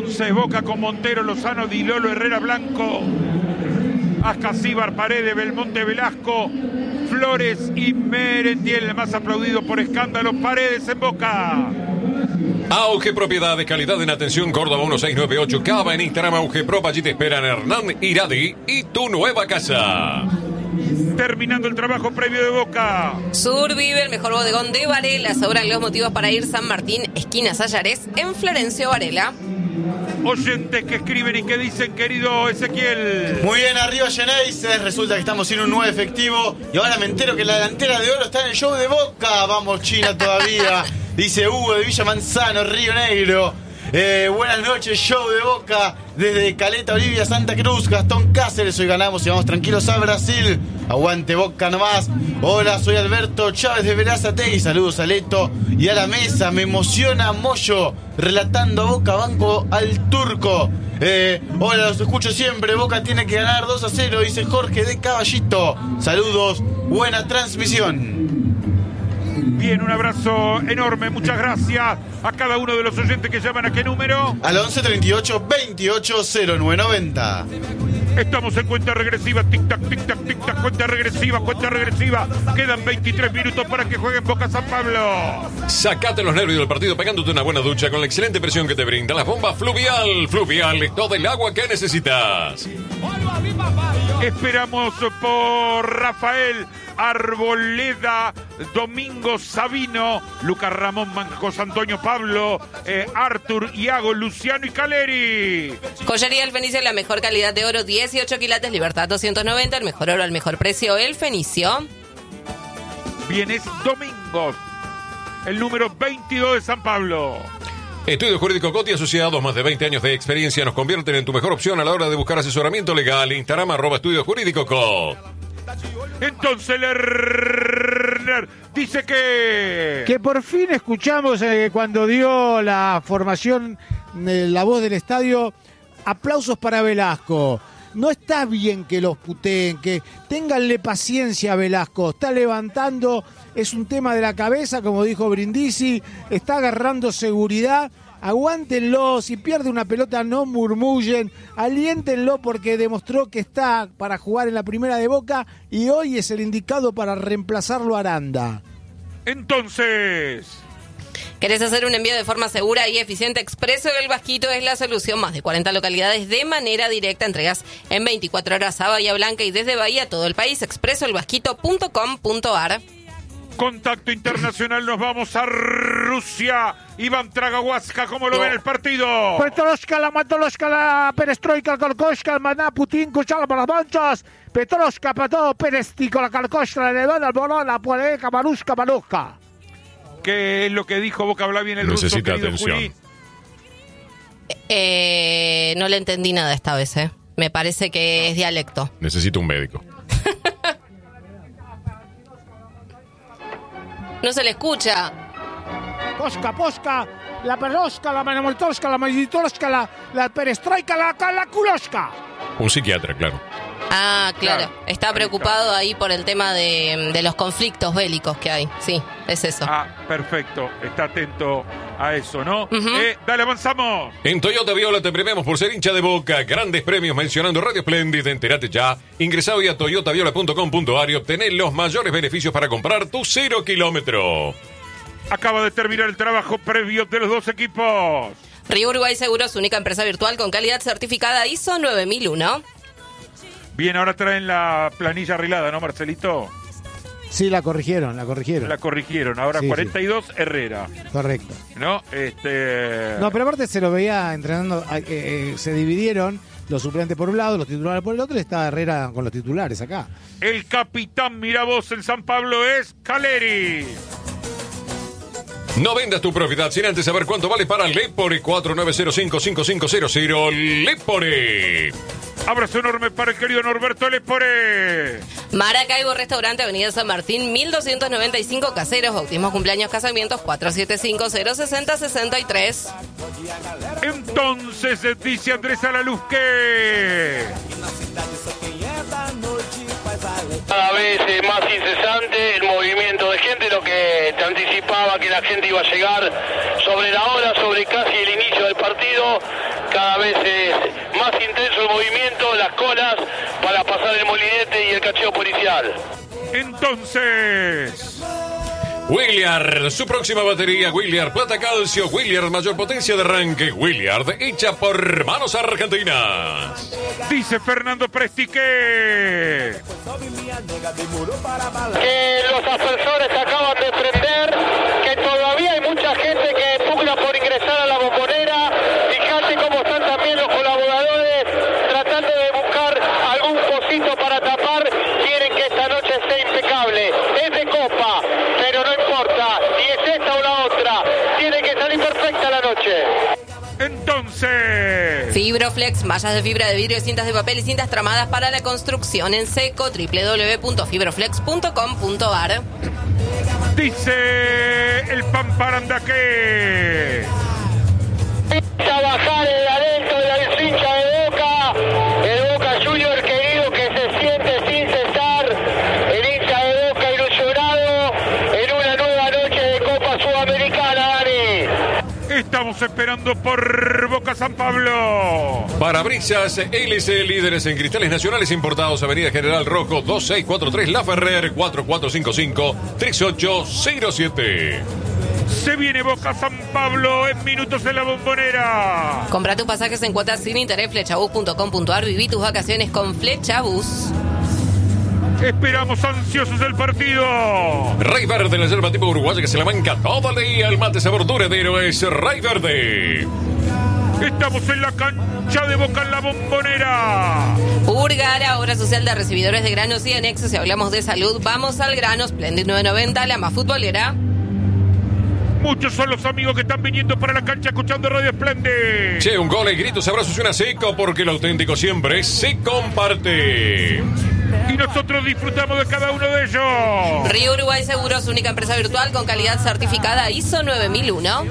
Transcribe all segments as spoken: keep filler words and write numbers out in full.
Entonces Boca con Montero, Lozano, Di Lolo, Herrera, Blanco, Ascasíbar, Paredes, Belmonte, Velasco, Flores y Merentiel. El más aplaudido por escándalo, Paredes en Boca. Auge Propiedades, calidad en atención, Córdoba uno seis nueve ocho, Cava en Instagram, Auge Prop, allí te esperan Hernán Iradi y tu nueva casa. Terminando el trabajo previo de Boca. Survive, el mejor bodegón de Varela. Sobran los motivos para ir San Martín, esquina Sayarés, en Florencio Varela. Oyentes que escriben y que dicen, querido Ezequiel. Muy bien, arriba Genesis. Resulta que estamos sin un nuevo efectivo. Y ahora me entero que la delantera de oro está en el show de Boca. Vamos, China, todavía. Dice Hugo de Villa Manzano, Río Negro. Eh, buenas noches, show de Boca. Desde Caleta, Olivia, Santa Cruz, Gastón Cáceres. Hoy ganamos y vamos tranquilos a Brasil. Aguante Boca nomás. Hola, soy Alberto Chávez de Verazategui. Saludos a Leto y a la mesa. Me emociona Moyo relatando a Boca, banco al turco. Eh, hola, los escucho siempre. Boca tiene que ganar dos a cero, dice Jorge de Caballito. Saludos, buena transmisión. Bien, un abrazo enorme, muchas gracias a cada uno de los oyentes que llaman. ¿A qué número? Al once treinta y ocho veintiocho cero nueve noventa. Estamos en cuenta regresiva, tic-tac, tic-tac, tic-tac, cuenta regresiva, cuenta regresiva. Quedan veintitrés minutos para que jueguen Boca San Pablo. Sacate los nervios del partido pegándote una buena ducha con la excelente presión que te brinda las bombas Fluvial. Fluvial es todo el agua que necesitas. Esperamos por Rafael Arboleda, Domingo Sabino, Lucas Ramón, Marcos Antonio Pablo, eh, Artur, Iago, Luciano y Caleri. Joyería El Fenicio, la mejor calidad de oro, dieciocho quilates, Libertad doscientos noventa, el mejor oro al mejor precio, El Fenicio. Bien, es Domingos, el número veintidós de San Pablo. Estudio Jurídico Coti, asociados, más de veinte años de experiencia, nos convierten en tu mejor opción a la hora de buscar asesoramiento legal. Instagram, arroba Estudio Jurídico Cot. Entonces Lerner dice que... Que por fin escuchamos eh, cuando dio la formación, eh, la voz del estadio, aplausos para Velasco. No está bien que los puteen, que ténganle paciencia a Velasco. Está levantando, es un tema de la cabeza, como dijo Brindisi, está agarrando seguridad. Aguántenlo, si pierde una pelota no murmullen, aliéntenlo porque demostró que está para jugar en la primera de Boca y hoy es el indicado para reemplazarlo a Aranda. Entonces... ¿Querés hacer un envío de forma segura y eficiente? Expreso El Vasquito es la solución. Más de cuarenta localidades de manera directa. Entregas en veinticuatro horas a Bahía Blanca y desde Bahía todo el país. expreso el vasquito punto com punto ar. Contacto internacional, nos vamos a Rusia. Iván Tragahuasca, ¿cómo lo no. ven el partido? Petroshka, la Matoloshka, la Perestroika, la Kalkoshka, el Maná, Putin, Kuchala para las manchas. Petroshka, para todo, Perestico, la Kalkoshka, la Nevada, el Bolón, la Pualeca, Marushka, Marushka. ¿Qué es lo que dijo Boca Habla bien el Necesita ruso, atención. Juli? Eh, no le entendí nada esta vez, ¿eh? Me parece que es dialecto. Necesito un médico. No se le escucha. Posca, posca, la Peroshka, la Manamoltoshka, la Magitoshka, la, la Perestroika, la, la Kuloshka. Un psiquiatra, claro. Ah, claro. Claro. Está preocupado ahí por el tema de, de los conflictos bélicos que hay. Sí, es eso. Ah, perfecto. Está atento a eso, ¿no? Uh-huh. Eh, dale, avanzamos. En Toyota Viola te premiamos por ser hincha de Boca. Grandes premios mencionando Radio Splendid. Entérate ya. Ingresá hoy a toyota viola punto com punto ar y obtener los mayores beneficios para comprar tu cero kilómetro. Acaba de terminar el trabajo previo de los dos equipos. Río Uruguay Seguros, única empresa virtual con calidad certificada I S O nueve mil uno. Bien, ahora traen la planilla arreglada, ¿no, Marcelito? Sí, la corrigieron, la corrigieron. La corrigieron. Ahora Sí, cuarenta y dos, sí. Herrera. Correcto. ¿No? Este... No, pero aparte se lo veía entrenando, eh, eh, se dividieron los suplentes por un lado, los titulares por el otro, y estaba Herrera con los titulares acá. El capitán Miravoz en San Pablo es Caleri. No vendas tu propiedad sin antes saber cuánto vale para Lepore. Cuatro nueve cero cinco cinco cinco cero cero. Lepore. Abrazo enorme para el querido Norberto Lepore. Maracaibo Restaurante, Avenida San Martín, mil doscientos noventa y cinco. Caseros, bautismos, cumpleaños, casamientos, cuatro siete cinco cero seis cero seis tres. Entonces dice Andrés Alaluz que... Cada vez eh, más incesante el movimiento de gente, lo que te anticipaba que la gente iba a llegar sobre la hora, sobre casi el inicio del partido. cada vez es más intenso el movimiento, las colas para pasar el molinete y el cacheo policial. Entonces, Williard, su próxima batería, Williard Plata Calcio, Williard mayor potencia de arranque, Williard hecha por manos argentinas. dice Fernando Presti que Que los aspersores acaban de prender, que todavía hay mucha gente que pugna por ingresar a la bombonera. Fíjate cómo están también los colaboradores tratando de buscar algún pocito para tapar. Quieren que esta noche esté impecable. Es de copa, pero no importa si es esta o la otra. Tiene que salir perfecta la noche. entonces Fibroflex, mallas de fibra de vidrio, cintas de papel y cintas tramadas para la construcción en seco. doble u doble u doble u punto fibroflex punto com punto a r. dice el Pamparanda que A bajar el adentro del hincha de Boca, el Boca Junior querido que se siente sin cesar, el hincha de Boca ilusionado en una nueva noche de Copa Sudamericana, Dani. estamos esperando por Boca San Pablo. Parabrisas L C, líderes en cristales nacionales importados, Avenida General Rojo dos seis cuatro tres, La Ferrer, cuatro cuatro cinco cinco, tres ocho cero siete. Se viene Boca San Pablo en minutos en la bombonera. Compra tus pasajes en cuotas sin interés, flechabus punto com punto a r. Viví tus vacaciones con Flechabus. Esperamos ansiosos el partido. Rey Verde, la yerba tipo uruguaya que se la banca todo el día. El mate sabor duradero es Rey Verde. Estamos en la cancha de Boca en la bombonera. Urgara, obra social de recibidores de granos y anexos. Si hablamos de salud, vamos al grano. Splendid nueve noventa, la más futbolera. Muchos son los amigos que están viniendo para la cancha escuchando Radio Splendid. Che, un gol, y gritos, abrazos y una seco, porque lo auténtico siempre se comparte. Y nosotros disfrutamos de cada uno de ellos. Río Uruguay Seguros, única empresa virtual con calidad certificada I S O nueve mil uno.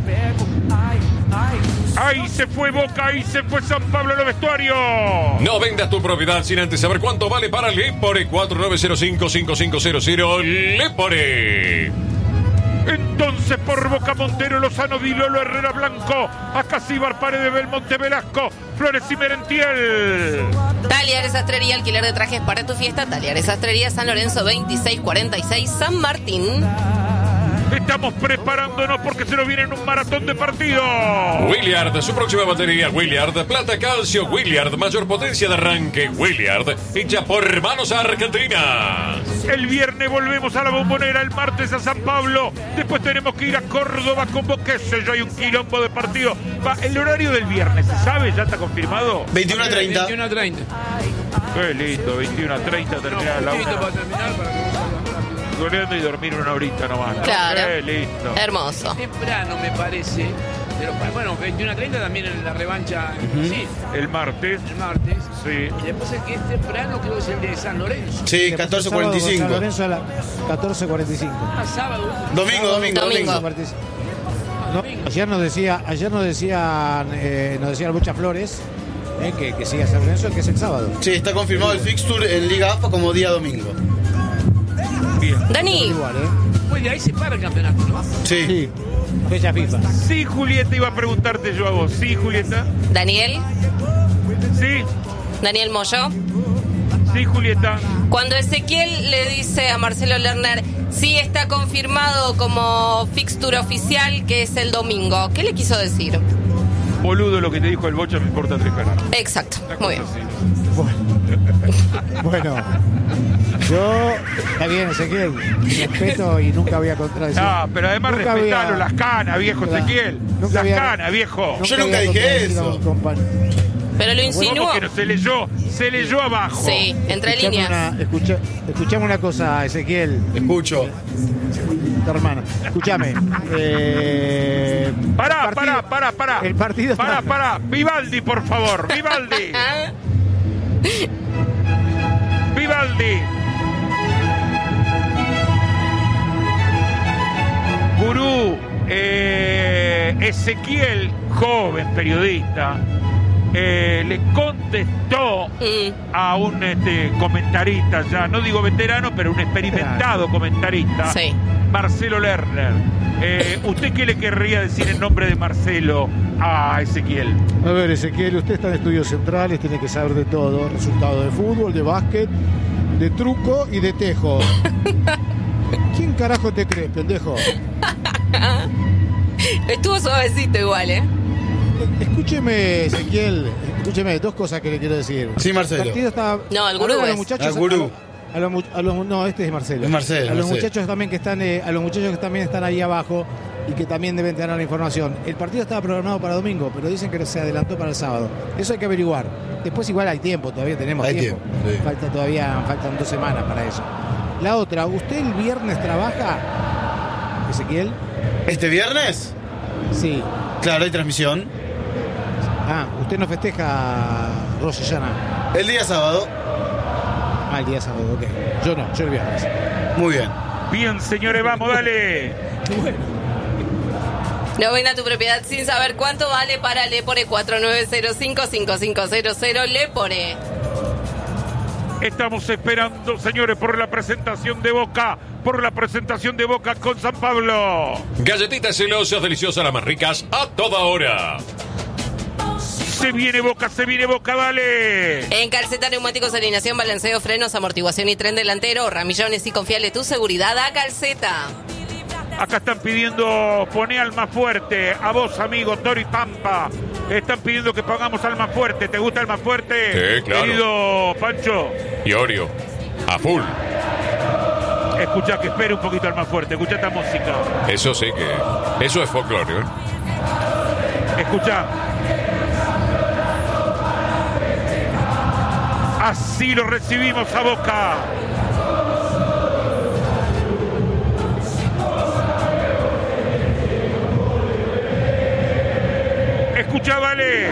Ahí se fue Boca, ahí se fue San Pablo en los vestuarios. No vendas tu propiedad sin antes saber cuánto vale para Lepore. Cuatro nueve cero cinco, cinco cinco cero cero. Lepore. Entonces por Boca Montero, Lozano, Di Lolo, Herrera Blanco, Acasíbar, Paredes, Belmonte, Velasco, Flores y Merentiel. Taliares Sastrería, alquiler de trajes para tu fiesta. Taliares Sastrería, San Lorenzo veintiséis cuarenta y seis, San Martín. Estamos preparándonos porque se nos viene en un maratón de partidos. Williard, su próxima batería, Williard Plata Calcio, Williard mayor potencia de arranque, Williard hecha por manos argentinas. El viernes volvemos a la bombonera, el martes a San Pablo, después tenemos que ir a Córdoba con Boca, qué sé yo, hay un quilombo de partido. Va, el horario del viernes, ¿se sabe? ¿Ya está confirmado? veintiuno a treinta. veintiuno a treinta. Qué lindo, veintiuno a treinta termina la Poquito una. para terminar, para que Goleando y dormir una horita nomás. ¿no? Claro. Qué lindo. Hermoso. temprano me parece. Pero bueno, veintiuno a treinta también en la revancha en Brasil, El martes, el martes. sí. Y después es que es temprano, creo que es el de San Lorenzo. Sí, catorce cuarenta y Sábado con San cinco. Lorenzo a la catorce cuarenta y cinco. Ah, sábado. Domingo, domingo, Domingo. domingo. No, ayer nos decía, ayer nos decían, eh, nos decían muchas flores eh, que, que siga San Lorenzo, que es el sábado. Sí, está confirmado el fixture en Liga A F A como día domingo. Bien. Dani, Igual, ¿eh? Después de ahí se para el campeonato, ¿no? Sí. Sí, fecha FIFA. Sí, Julieta, iba a preguntarte yo a vos. Sí, Julieta. Daniel, Sí, Daniel Moyo. sí, Julieta. Cuando Ezequiel le dice a Marcelo Lerner, sí está confirmado como fixture oficial, que es el domingo, ¿qué le quiso decir? Boludo lo que te dijo el Bocha, me importa tres canales. Exacto, muy bien. Bueno, yo, está bien, Ezequiel, respeto y nunca voy a contradecir. No, pero además Nunca respetalo, había- las canas, viejo Claro. Ezequiel. Nunca Las había- canas, viejo. Yo nunca había dije contradecido eso. a un compañero. Pero lo ¿Cómo insinuó. que no? Se leyó, se leyó abajo. Sí, entre Escuchame líneas. una- escucha- escuchame una cosa, Ezequiel, Escucho. tu hermano. Escúchame. Eh, Pará, el partido- pará, pará, pará. El partido está- Pará, pará. Vivaldi, por favor. Vivaldi. Ah, Vivaldi. Gurú, eh, Ezequiel, joven periodista, eh, le contestó mm, a un este, comentarista ya, no digo veterano, pero un experimentado comentarista, sí. Marcelo Lerner. Eh, ¿Usted qué le querría decir en nombre de Marcelo a Ezequiel? A ver, Ezequiel, usted está en estudios centrales, tiene que saber de todo. Resultados de fútbol, de básquet, de truco y de tejo. ¿Quién carajo te crees, pendejo? Estuvo suavecito igual, ¿eh? Escúcheme, Ezequiel, escúcheme, dos cosas que le quiero decir. Sí, Marcelo. El partido está... No, el gurú a ver, a los es. muchachos, El gurú. A, a los, mu- a los- no, este es Marcelo. Es Marcelo, A los Marcelo. muchachos también que están, eh, a los muchachos que también están ahí abajo y que también deben tener la información. El partido estaba programado para domingo, pero dicen que se adelantó para el sábado. Eso hay que averiguar. Después igual hay tiempo, todavía tenemos Hay tiempo. tiempo, sí. Falta todavía, faltan dos semanas para eso. La otra, ¿usted el viernes trabaja, Ezequiel? ¿Este viernes? Sí. Claro, hay transmisión. Ah, usted no festeja Rosh Hashanah. El día sábado. Ah, el día sábado, ok. Yo no, yo el viernes. Muy bien. Bien, señores, vamos, dale. No venda tu propiedad sin saber cuánto vale para Lepore cuatro nueve cero cinco cinco cinco cero cero Lepore. Estamos esperando, señores, por la presentación de Boca, por la presentación de Boca con San Pablo. Galletitas celosas, deliciosas, las más ricas, a toda hora. Se viene Boca, se viene Boca, dale. En Calceta, neumáticos, alineación, balanceo, frenos, amortiguación y tren delantero. Ramillones y confiable tu seguridad a Calceta. Acá están pidiendo, poné al más fuerte. A vos, amigo, Tori Pampa. Están pidiendo que pongamos al más fuerte. ¿Te gusta el más fuerte? Sí, claro. Querido Pancho. Y Oreo, a full. Escuchá, que espere un poquito al más fuerte. Escuchá esta música. Eso sí que... Eso es folclore, ¿eh? Escuchá. Así lo recibimos a Boca. Escuchá, vale.